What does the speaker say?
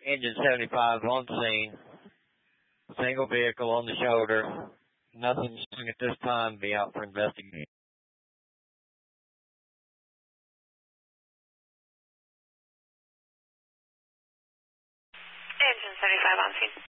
Engine 75 on scene. Single vehicle on the shoulder. Nothing showing at this time. Be out for investigation. Engine 75 on scene.